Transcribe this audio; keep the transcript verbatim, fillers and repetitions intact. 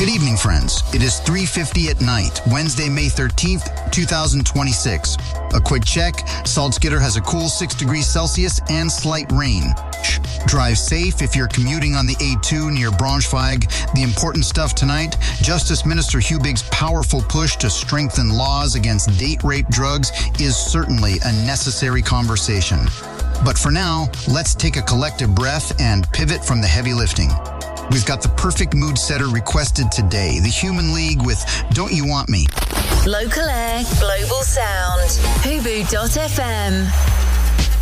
Good evening, friends. It is three fifty at night, Wednesday, May thirteenth, twenty twenty-six. A quick check. Salzgitter has a cool six degrees Celsius and slight rain. Shh. Drive safe if you're commuting on the A two near Braunschweig. The important stuff tonight, Justice Minister Hubig's powerful push to strengthen laws against date rape drugs is certainly a necessary conversation. But for now, let's take a collective breath and pivot from the heavy lifting. We've got the perfect mood setter requested today, the Human League with Don't You Want Me? Local air, global sound. Hubu dot f m.